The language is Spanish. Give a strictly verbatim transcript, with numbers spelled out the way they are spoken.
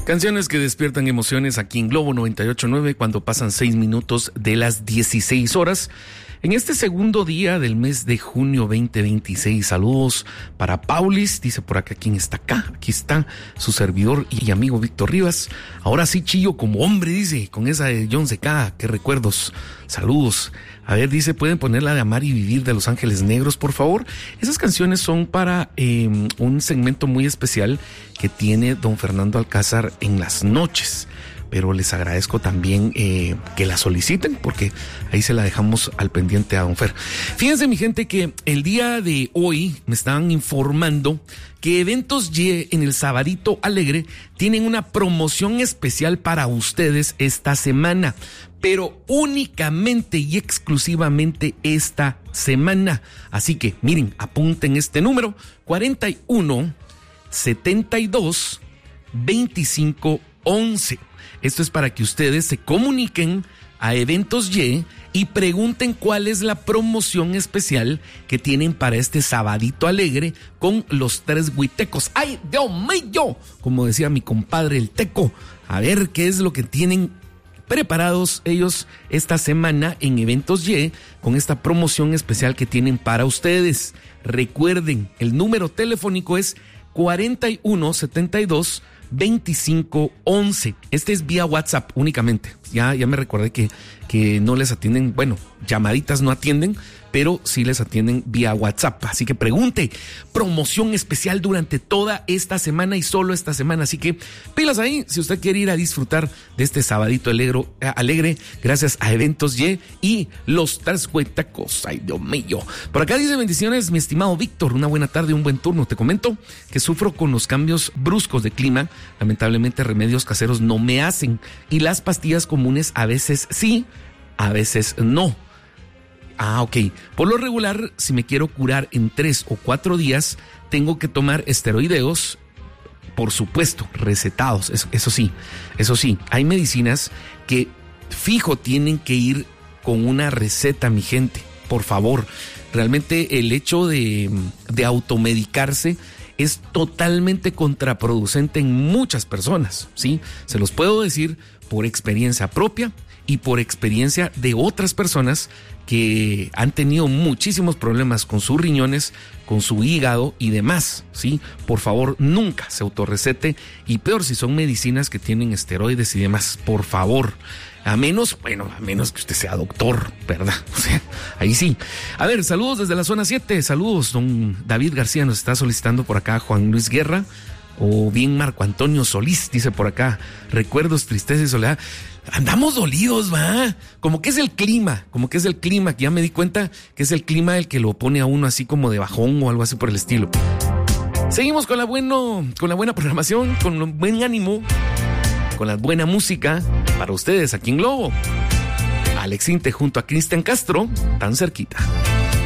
Canciones que despiertan emociones aquí en Globo noventa y ocho punto nueve cuando pasan seis minutos de las dieciséis horas. En este segundo día del mes de junio veinte veintiséis, saludos para Paulis, dice por acá, ¿quién está acá? Aquí está su servidor y amigo Víctor Rivas. Ahora sí chillo como hombre, dice, con esa de John C K, qué recuerdos, saludos. A ver, dice, ¿pueden poner la de Amar y Vivir de Los Ángeles Negros, por favor? Esas canciones son para eh, un segmento muy especial que tiene don Fernando Alcázar en las noches. Pero les agradezco también eh, que la soliciten, porque ahí se la dejamos al pendiente a don Fer. Fíjense, mi gente, que el día de hoy me estaban informando que Eventos Y en el Sabadito Alegre tienen una promoción especial para ustedes esta semana, pero únicamente y exclusivamente esta semana. Así que, miren, apunten este número, cuarenta y uno, setenta y dos, veinticinco, once. Esto es para que ustedes se comuniquen a Eventos Y y pregunten cuál es la promoción especial que tienen para este Sabadito Alegre con los tres huitecos. ¡Ay, Dios mío! Como decía mi compadre el Teco. A ver qué es lo que tienen preparados ellos esta semana en Eventos Y con esta promoción especial que tienen para ustedes. Recuerden, el número telefónico es cuarenta y uno, setenta y dos, veinticinco, once. Este es vía WhatsApp únicamente. Ya, ya me recordé que, que no les atienden, bueno, llamaditas no atienden, pero sí les atienden vía WhatsApp. Así que pregunte, promoción especial durante toda esta semana y solo esta semana. Así que pilas ahí si usted quiere ir a disfrutar de este sabadito alegre, alegre gracias a Eventos Y y los tres huetacos. Ay, Dios mío. Por acá dice: bendiciones, mi estimado Víctor. Una buena tarde, un buen turno. Te comento que sufro con los cambios bruscos de clima. Lamentablemente, remedios caseros no me hacen. Y las pastillas comunes a veces sí, a veces no. Ah, ok. Por lo regular, si me quiero curar en tres o cuatro días, tengo que tomar esteroideos, por supuesto, recetados. Eso, eso sí, eso sí. Hay medicinas que fijo tienen que ir con una receta, mi gente. Por favor. Realmente el hecho de, de automedicarse es totalmente contraproducente en muchas personas, ¿sí? Se los puedo decir por experiencia propia y por experiencia de otras personas que han tenido muchísimos problemas con sus riñones, con su hígado y demás, ¿sí? Por favor, nunca se autorrecete, y peor si son medicinas que tienen esteroides y demás, por favor. A menos, bueno, a menos que usted sea doctor, ¿verdad? O sea, ahí sí. A ver, saludos desde la zona siete, saludos, don David García nos está solicitando por acá, Juan Luis Guerra, o bien Marco Antonio Solís, dice por acá, recuerdos, tristeza y soledad. Andamos dolidos, va. Como que es el clima, como que es el clima, que ya me di cuenta que es el clima el que lo pone a uno así como de bajón o algo así por el estilo. Seguimos con la bueno, con la buena programación, con el buen ánimo, con la buena música para ustedes aquí en Globo. Alex Inte junto a Cristian Castro, tan cerquita.